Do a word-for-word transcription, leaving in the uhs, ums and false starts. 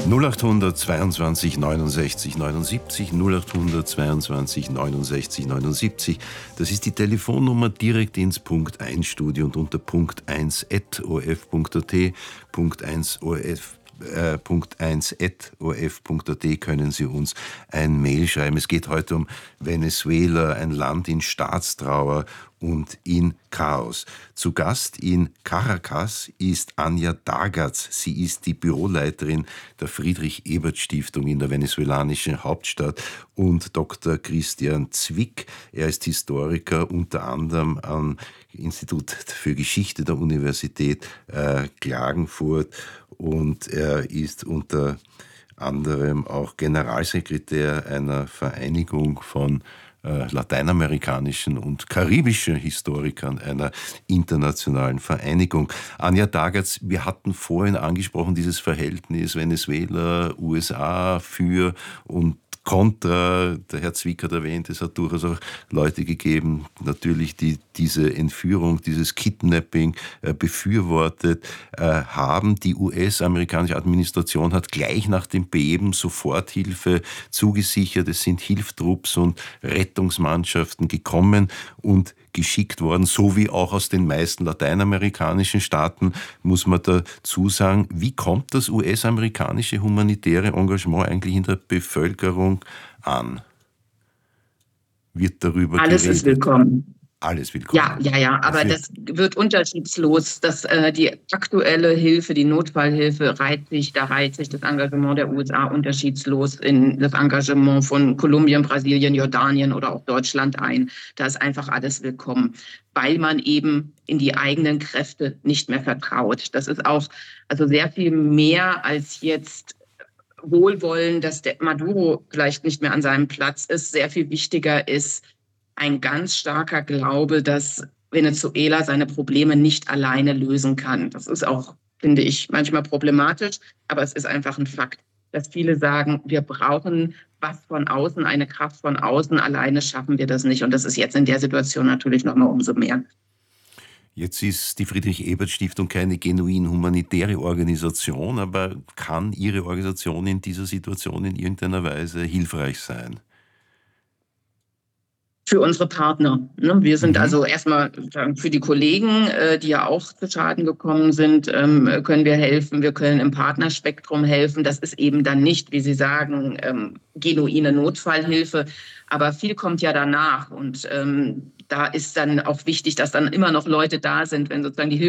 null achthundert zweiundzwanzig neunundsechzig neunundsiebzig, null achthundert zweiundzwanzig neunundsechzig neunundsiebzig. Das ist die Telefonnummer direkt ins Punkt eins Studio und unter punkt eins at o r f punkt a t, Punkt eins O R F Äh, Punkt eins at o r f punkt a t können Sie uns ein Mail schreiben. Es geht heute um Venezuela, ein Land in Staatstrauer und in Chaos. Zu Gast in Caracas ist Anja Dagatz. Sie ist die Büroleiterin der Friedrich-Ebert-Stiftung in der venezolanischen Hauptstadt, und Doktor Christian Zwick. Er ist Historiker, unter anderem am Institut für Geschichte der Universität äh, Klagenfurt, und er ist unter anderem auch Generalsekretär einer Vereinigung von äh, lateinamerikanischen und karibischen Historikern, einer internationalen Vereinigung. Anja Dagatz, wir hatten vorhin angesprochen, dieses Verhältnis Venezuela, U S A für und Contra. Der Herr Zwick hat erwähnt, es hat durchaus auch Leute gegeben, natürlich, die diese Entführung, dieses Kidnapping äh, befürwortet äh, haben. Die U S-amerikanische Administration hat gleich nach dem Beben Soforthilfe zugesichert. Es sind Hilfstrupps und Rettungsmannschaften gekommen und geschickt worden, so wie auch aus den meisten lateinamerikanischen Staaten, muss man dazu sagen. Wie kommt das U S-amerikanische humanitäre Engagement eigentlich in der Bevölkerung an? Wird darüber Alles geredet? ist willkommen. Alles willkommen. Ja, ja, ja, aber das wird unterschiedslos. Das, äh, die aktuelle Hilfe, die Notfallhilfe reiht sich, da reiht sich das Engagement der U S A unterschiedslos in das Engagement von Kolumbien, Brasilien, Jordanien oder auch Deutschland ein. Da ist einfach alles willkommen, weil man eben in die eigenen Kräfte nicht mehr vertraut. Das ist auch also sehr viel mehr als jetzt Wohlwollen, dass der Maduro vielleicht nicht mehr an seinem Platz ist. Sehr viel wichtiger ist ein ganz starker Glaube, dass Venezuela seine Probleme nicht alleine lösen kann. Das ist auch, finde ich, manchmal problematisch, aber es ist einfach ein Fakt, dass viele sagen, wir brauchen was von außen, eine Kraft von außen, alleine schaffen wir das nicht. Und das ist jetzt in der Situation natürlich noch mal umso mehr. Jetzt ist die Friedrich-Ebert-Stiftung keine genuin humanitäre Organisation, aber kann Ihre Organisation in dieser Situation in irgendeiner Weise hilfreich sein? Für unsere Partner. Ne? Wir sind Mhm. also erstmal für die Kollegen, äh, die ja auch zu Schaden gekommen sind, ähm, können wir helfen. Wir können im Partnerspektrum helfen. Das ist eben dann nicht, wie Sie sagen, ähm, genuine Notfallhilfe. Aber viel kommt ja danach. Und ähm, da ist dann auch wichtig, dass dann immer noch Leute da sind, wenn sozusagen die Hilfe